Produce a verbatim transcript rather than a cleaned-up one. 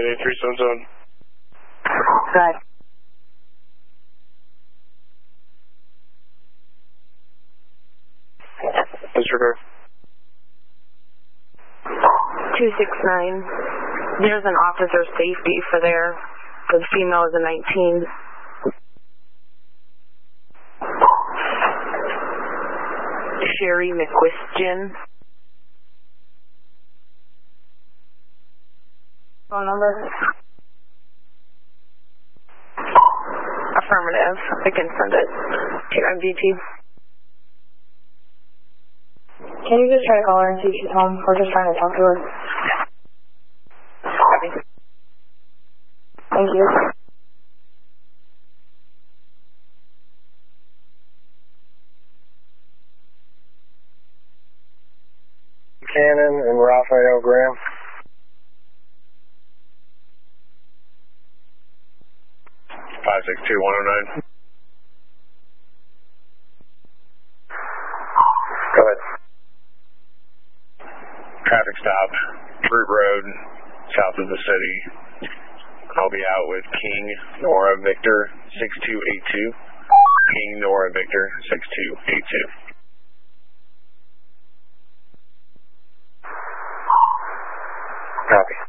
eight three seven seven. Good. Disregard. two six nine. There's an officer safety for there. For the female is a nineteen. Sherry McQuistion. Phone number? Affirmative. I can send it to your M V P. Can you just try to call her and see if she's home? We're just trying to talk to her. Thank you. Cannon and Raphael Graham. five six two one oh nine. Go ahead. Traffic stop, Root Road, south of the city. I'll be out with King Nora Victor six two eight two. King Nora Victor six two eight two. Copy.